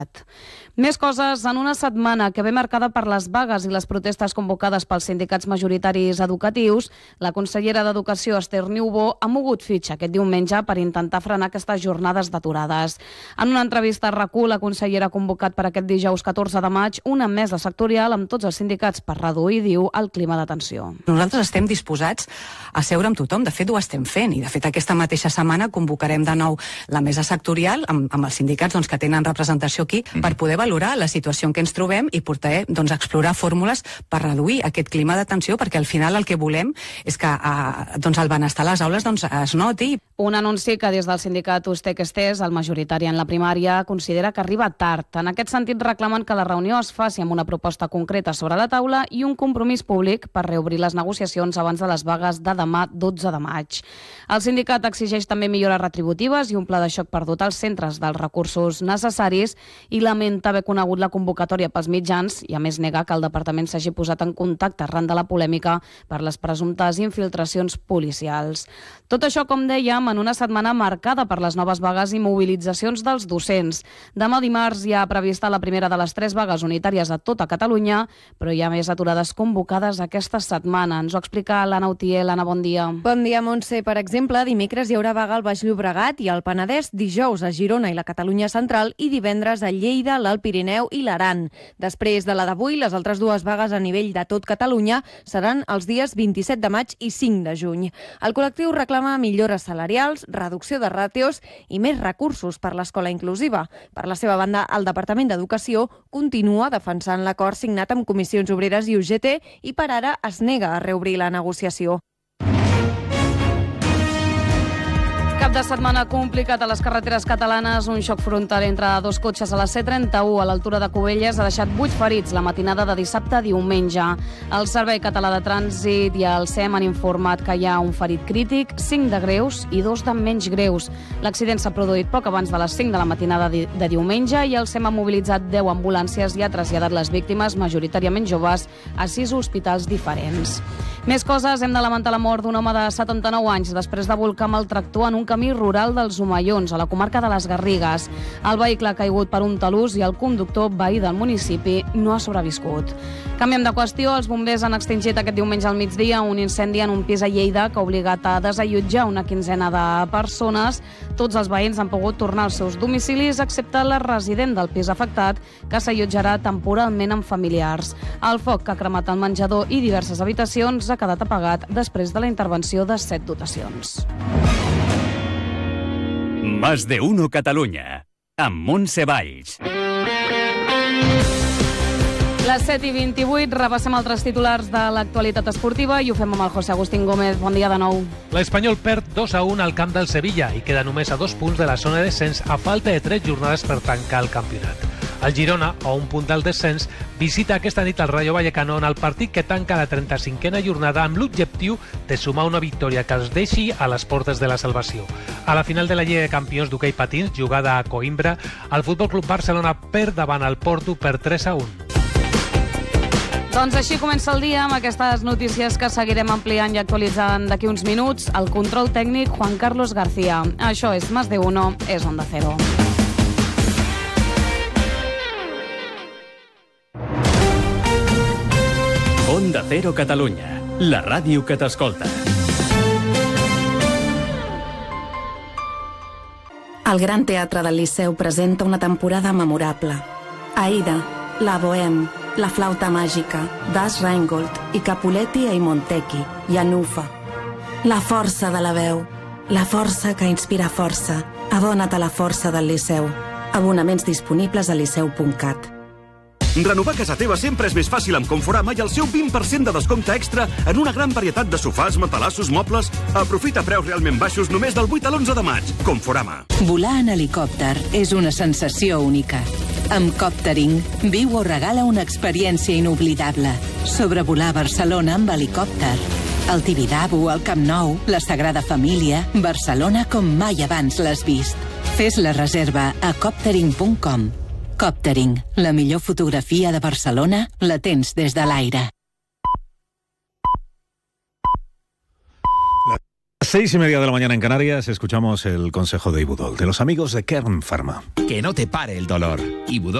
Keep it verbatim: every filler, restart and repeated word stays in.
Més coses en una setmana que ve marcada per les vagues i les protestes convocades pels sindicats majoritaris educatius. La consellera d'Educació, Esther Niubó, ha mogut fitxa aquest diumenge per intentar frenar aquestes jornades d'aturades. En una entrevista a RAC u, la consellera ha convocat per aquest dijous catorze de maig una mesa sectorial amb tots els sindicats per reduir, diu, el clima de tensió. Nosaltres estem disposats a seure amb tothom. De fet, ho estem fent. I, de fet, aquesta mateixa setmana convocarem de nou la mesa sectorial amb, amb els sindicats doncs, que tenen representació aquí per poder valorar la situació en què ens trobem i portar, doncs, a explorar fórmules per reduir aquest clima de tensió, perquè al final el que volem és que eh, doncs, el benestar a les aules doncs, es noti. Un anunci que des del sindicat Ustec-Estés, el majoritari en la primària, considera que arriba tard. En aquest sentit, reclamen que la reunió es faci amb una proposta concreta sobre la taula i un compromís públic per reobrir les negociacions abans de les vagues de demà dotze de maig. El sindicat exigeix també millores retributives i un pla de xoc per dotar els centres dels recursos necessaris i lamenta haver conegut la convocatòria pels mitjans i, a més, nega que el departament s'hagi posat en contacte arran de la polèmica per les presumptes infiltracions policials. Tot això, com dèiem, en una setmana marcada per les noves vagues i mobilitzacions dels docents. Demà dimarts hi ha prevista la primera de les tres vagues unitàries a tota Catalunya, però hi ha més aturades convocades aquesta setmana. Ens ho explica l'Anna Utiel. Anna, bon dia. Bon dia, Montse. Per exemple, dimecres hi haurà vaga al Baix Llobregat i al Penedès, dijous a Girona i la Catalunya Central i divendres a Lleida, l'Alt Pirineu i l'Aran. Després de la d'avui, les altres dues vagues a nivell de tot Catalunya seran els dies vint-i-set de maig i cinc de juny. El col·lectiu reclama millores salarials, reducció de ràtios i més recursos per l'escola inclusiva. Per la seva banda, el Departament d'Educació continua defensant l'acord signat amb Comissions Obreres i U G T i per ara es nega a reobrir la negociació. Cap de setmana complicat a les carreteres catalanes. Un xoc frontal entre dos cotxes a la C trenta-u a l'altura de Cubelles ha deixat vuit ferits la matinada de dissabte a diumenge. El Servei Català de Trànsit i el S E M han informat que hi ha un ferit crític, cinc de greus i dos de menys greus. L'accident s'ha produït poc abans de les cinc de la matinada de diumenge i el S E M ha mobilitzat deu ambulàncies i ha traslladat les víctimes, majoritàriament joves, a sis hospitals diferents. Més coses. Hem de lamentar la mort d'un home de setanta-nou anys després de volcar amb el tractor en un camí rural dels Omellons, a la comarca de les Garrigues. El vehicle ha caigut per un talús i el conductor, veí del municipi, no ha sobreviscut. Canviem de qüestió. Els bombers han extingit aquest diumenge al migdia un incendi en un pis a Lleida que ha obligat a desallotjar una quinzena de persones. Tots els veïns han pogut tornar als seus domicilis, excepte la resident del pis afectat, que s'allotjarà temporalment amb familiars. El foc que ha cremat el menjador i diverses habitacions ha quedat apagat després de la intervenció de set dotacions. Más de uno Catalunya, amb Montse Valls. Les set i vint-i-vuit, repassem altres titulars de l'actualitat esportiva i ho fem amb el José Agustín Gómez. Bon dia de nou. L'Espanyol perd dos a un al camp del Sevilla i queda només a dos punts de la zona de descens a falta de tres jornades per tancar el campionat. El Girona, a un punt del descens, visita aquesta nit el Rayo Vallecano en el partit que tanca la trenta-cinquena jornada amb l'objectiu de sumar una victòria que els deixi a les portes de la salvació. A la final de la Lliga de Campions d'hoquei patins, jugada a Coimbra, el Futbol Club Barcelona perd davant el Porto per tres a un. Doncs així comença el dia amb aquestes notícies que seguirem ampliant i actualitzant d'aquí uns minuts. El control tècnic, Juan Carlos García. Això és Más de Uno, és Onda Cero. Onda Cero Catalunya, la ràdio que t'escolta. El Gran Teatre del Liceu presenta una temporada memorable. Aida, La Bohème, La Flauta Màgica, Das Rheingold i Capuletti e i Montecchi, i Anufa. La força de la veu, la força que inspira força. Adona't a la força del Liceu. Abonaments disponibles a liceu punt cat. Renovar casa teva sempre és més fàcil amb Conforama i el seu vint per cent de descompte extra en una gran varietat de sofàs, matalassos, mobles. Aprofita preus realment baixos només del vuit a l'onze de maig. Conforama. Volar en helicòpter és una sensació única. Amb Coptering, viu o regala una experiència inoblidable. Sobrevolar Barcelona amb helicòpter. El Tibidabo, el Camp Nou, la Sagrada Família, Barcelona com mai abans l'has vist. Fes la reserva a coptering punt com. Coptering, la millor fotografia de Barcelona la tens des de l'aire. Seis y media de la mañana en Canarias, escuchamos el consejo de Ibudol, de los amigos de Kern Pharma. Que no te pare el dolor. Ibudol